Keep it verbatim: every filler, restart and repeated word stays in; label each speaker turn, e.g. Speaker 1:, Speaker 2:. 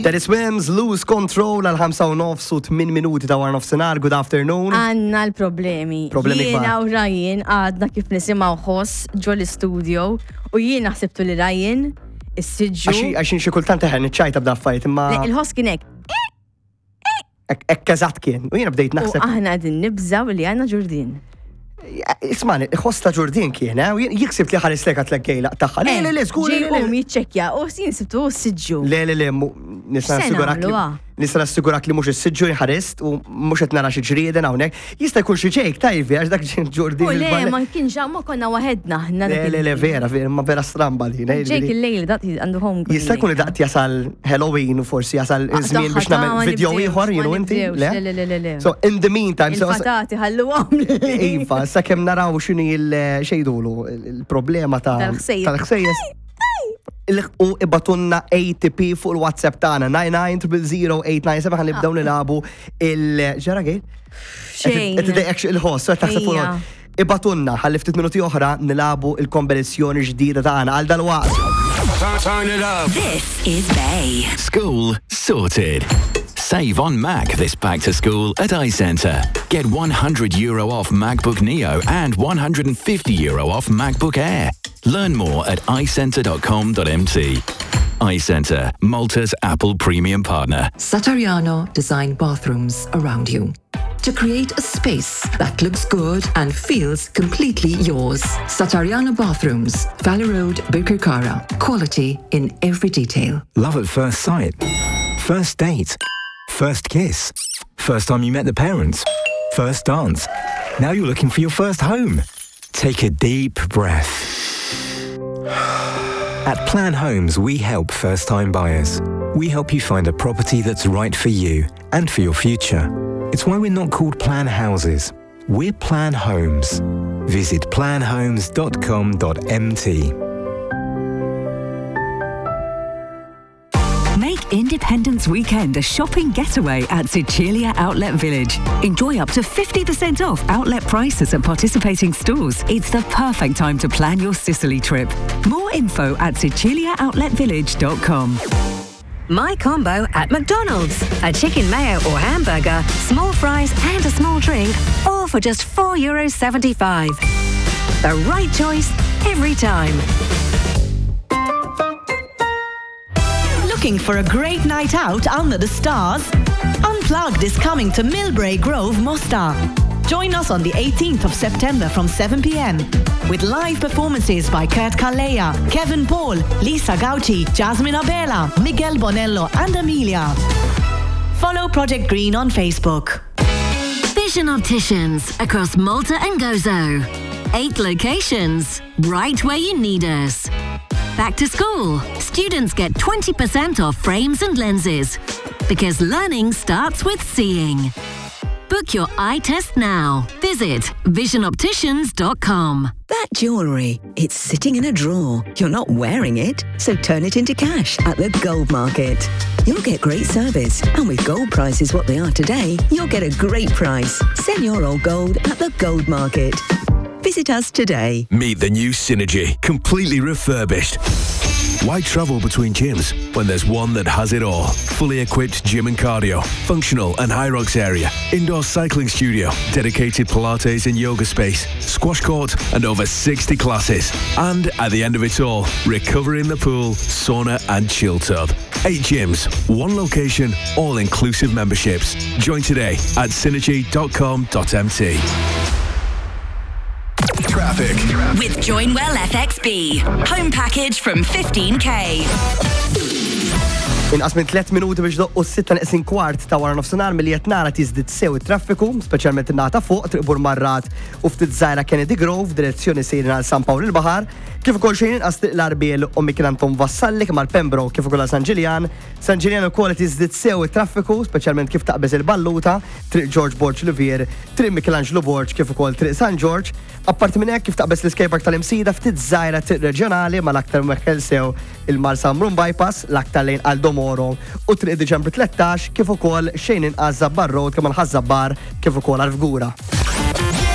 Speaker 1: Teddy Swims, Lose Control għal ħamsa u nofs u tmien minuti ta' war nofsinhar. Good afternoon.
Speaker 2: Għanna l-problemi.
Speaker 1: Problemi kbar.
Speaker 2: Jiena u Ryan għadna kif nisimgħu ħoss ġo l-istudio u jiena ħsibtu li Ryan is-siġġu.
Speaker 1: Għaxin xi kultant eħen iċċajta b'daffajt imma.
Speaker 2: Il-ħoss kien hekk.
Speaker 1: Ekk eżatt kien. U jiena bdejt naħseb.
Speaker 2: U aħna qegħdin nibżaw li għandna Ġurdin.
Speaker 1: Ismani, ħosta Ġurdin kien, jiksib li ħares lekat l-gejla taħħa. Le, le, le, skur.
Speaker 2: Ġej u jiċċekkja, u sin sibtu s-siġġu.
Speaker 1: Le, le, le, nista' nassigurak li nista' nassigurak li mhux is-siġġu jħarist u mhux qed nara xi ġrieden hawnhekk. Jista' jkun xi ġejk tajvi għax dak Ġurdin.
Speaker 2: U le, ma kienx ma konna waħedna aħna.
Speaker 1: Le, le, le, vera, vera, ma vera stramba li.
Speaker 2: Ġejk il-lejl daqt għandu home.
Speaker 1: Jista' jkun daqt jasal Halloween u forsi jasal iż-żmien biex nagħmel video ieħor jienu inti.
Speaker 2: Le, le, le, le.
Speaker 1: So in the meantime, so
Speaker 2: il-fatati ħallu għamlu.
Speaker 1: Iva, sakemm naraw x'inhi l-xejdulu il-problema tal-ħsejjes. U ibatunna A T P fuq il-WhatsApp tagħna nine nine zero zero eight nine seven ħan nibdew nilabu il-ġara gejn.
Speaker 2: Xejn.
Speaker 1: Qed il-ħoss, qed taħseb fuq ibatunna ħalli ftit minuti oħra nilabu il-kompetizzjoni ġdida tagħna għal dal-waqt.
Speaker 3: Turn it up.
Speaker 4: This is Bay.
Speaker 3: School sorted. Save on Mac this back to school at iCentre. Get one hundred euro off MacBook Neo and one hundred fifty euro off MacBook Air. Learn more at i centre dot com dot m t. iCentre, Malta's Apple Premium Partner.
Speaker 5: Satariano designed bathrooms around you to create a space that looks good and feels completely yours. Satariano Bathrooms, Valley Road, Birkirkara. Quality in every detail.
Speaker 6: Love at first sight. First date. First kiss. First time you met the parents. First dance. Now you're looking for your first home. Take a deep breath. At Plan Homes, we help first-time buyers. We help you find a property that's right for you and for your future. It's why we're not called Plan Houses. We're Plan Homes. Visit plan homes dot com dot m t.
Speaker 4: Make Independence Weekend a shopping getaway at Sicilia Outlet Village. Enjoy up to fifty percent off outlet prices at participating stores. It's the perfect time to plan your Sicily trip. More info at sicilia outlet village dot com.
Speaker 7: My combo at McDonald's. A chicken mayo or hamburger, small fries and a small drink, all for just four euros seventy-five. The right choice every time.
Speaker 8: Looking for a great night out under the stars? Unplugged is coming to Millbrae Grove, Mostar. Join us on the eighteenth of September from seven p m with live performances by Kurt Kalea, Kevin Paul, Lisa Gauci, Jasmine Abela, Miguel Bonello and Amelia. Follow Project Green on Facebook.
Speaker 9: Vision Opticians across Malta and Gozo. Eight locations, right where you need us. Back to school, students get twenty percent off frames and lenses because learning starts with seeing. Book your eye test now. Visit vision opticians dot com.
Speaker 10: That jewellery, it's sitting in a drawer. You're not wearing it, so turn it into cash at the Gold Market. You'll get great service, and with gold prices what they are today, you'll get a great price. Send your old gold at the Gold Market. Visit us today.
Speaker 11: Meet the new Synergy, completely refurbished. Why travel between gyms when there's one that has it all? Fully equipped gym and cardio, functional and high rocks area, indoor cycling studio, dedicated Pilates and yoga space, squash court and over sixty classes. And at the end of it all, recovery in the pool, sauna and chill tub. Eight gyms, one location, all-inclusive memberships. Join today at synergy dot com dot m t.
Speaker 3: Traffic.
Speaker 4: With Joinwell F X B. Home package from fifteen K.
Speaker 1: Inqas minn tliet minuti biex doqqu s-sitta neqsin kwart ta' wara nofsinhar milli qed nara tiżdied sew it-traffiku, speċjalment in-nata fuq triq Burmarrat u ftit żgħira Kennedy Grove direzzjoni sejrin għal San Pawl il-Baħar, kif ukoll xejn inqas triq l-Arbiel u Mikel Anton Vassalli kemm għall-Pembroke kif ukoll San Ġiljan. San Ġiljan ukoll tiżdied sew it-traffiku, speċjalment kif taqbeż il-Balluta, triq George Borg Livier, triq Michelangelo Borg kif ukoll triq San George. Apparti minn hekk kif taqbeż l-skatepark tal-Imsida ftit żgħira triq reġjonali mal-aktar meħħel sew il-Mar Samrun bypass l-aktar lejn Aldomoro u triq Diċembru tlettax kif ukoll xejn inqas Żabbar Road kemm għall-Ħażabbar kif ukoll għall-Fgura.